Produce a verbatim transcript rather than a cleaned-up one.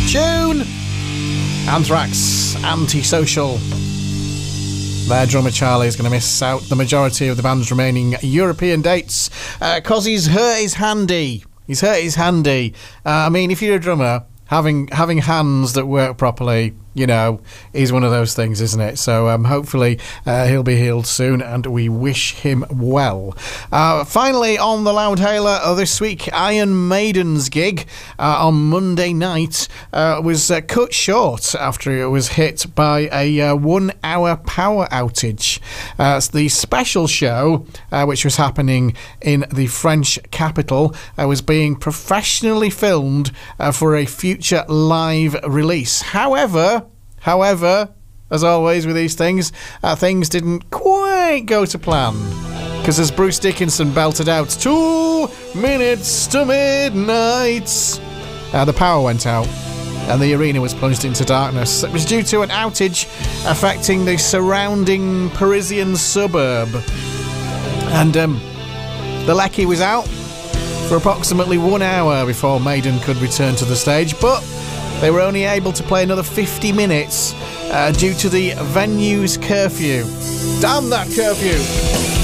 tune. Anthrax, Antisocial. Their drummer Charlie is going to miss out the majority of the band's remaining European dates because uh, he's hurt his handy. He's hurt his handy. Uh, I mean, if you're a drummer, having having hands that work properly, you know, is one of those things, isn't it? So um, hopefully uh, he'll be healed soon, and we wish him well. Uh, finally, on the Loudhailer uh, this week, Iron Maiden's gig uh, on Monday night uh, was uh, cut short after it was hit by a uh, one-hour power outage. Uh, it's the special show, uh, which was happening in the French capital, uh, was being professionally filmed uh, for a future live release. However, However, as always with these things, uh, things didn't quite go to plan. Because as Bruce Dickinson belted out, two minutes to midnight, uh, the power went out and the arena was plunged into darkness. It was due to an outage affecting the surrounding Parisian suburb. And um, the Lecky was out for approximately one hour before Maiden could return to the stage, but they were only able to play another fifty minutes uh, due to the venue's curfew. Damn that curfew!